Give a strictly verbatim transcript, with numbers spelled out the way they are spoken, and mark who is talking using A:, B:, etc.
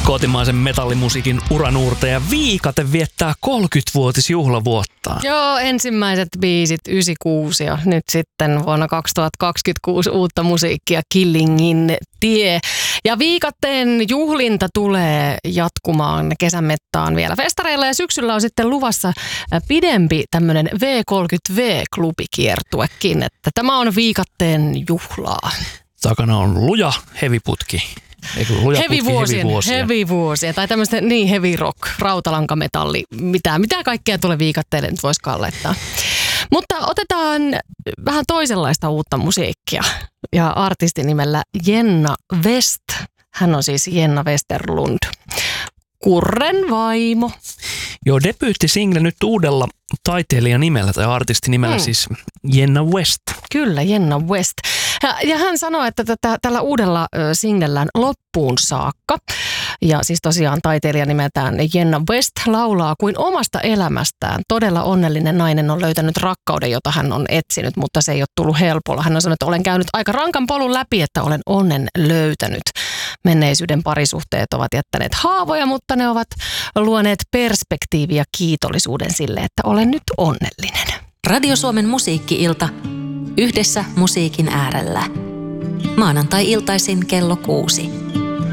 A: Kotimaisen metallimusiikin uranuurtaja Viikate viettää kolmekymmenvuotisjuhlavuottaan.
B: Joo, ensimmäiset biisit yhdeksänkymmentäkuusi ja nyt sitten vuonna kaksituhattakaksikymmentäkuusi uutta musiikkia Killingin tie. Ja Viikateen juhlinta tulee jatkumaan kesämettaan vielä festareilla ja syksyllä on sitten luvassa pidempi tämmöinen V kolmekymmentä V-klubikiertuekin, että tämä on Viikateen juhlaa.
A: Takana on luja heviputki.
B: Hevivuosien, hevivuosien, tai tämmöistä niin heavy rock, rautalankametalli, mitä, mitä kaikkea tulee Viikatteelle nyt voisikaan laittaa. Mutta otetaan vähän toisenlaista uutta musiikkia ja artistin nimellä Jenna West. Hän on siis Jenna Westerlund, Kurren vaimo.
A: Joo, debyyttisingle nyt uudella taiteilijan nimellä tai artistin nimellä hmm. siis Jenna West.
B: Kyllä, Jenna West. Ja, ja hän sanoi, että tätä, tällä uudella ö, singlellään loppuun saakka, ja siis tosiaan taiteilija nimeltään Jenna West laulaa kuin omasta elämästään. Todella onnellinen nainen on löytänyt rakkauden, jota hän on etsinyt, mutta se ei ole tullut helpolla. Hän on sanonut, että olen käynyt aika rankan polun läpi, että olen onnen löytänyt. Menneisyyden parisuhteet ovat jättäneet haavoja, mutta ne ovat luoneet perspektiiviä kiitollisuuden sille, että olen nyt onnellinen.
C: Radio Suomen musiikki-ilta. Yhdessä musiikin äärellä. Maanantai-iltaisin kello kuusi.